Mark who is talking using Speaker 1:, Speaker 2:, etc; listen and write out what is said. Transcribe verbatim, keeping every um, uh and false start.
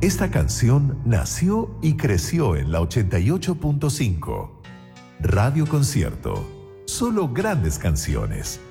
Speaker 1: Esta canción nació y creció en la ochenta y ocho punto cinco. Radio Concierto. Solo grandes canciones.